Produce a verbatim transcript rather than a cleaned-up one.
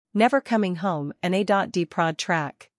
Never Coming Home and A. D. Prod track.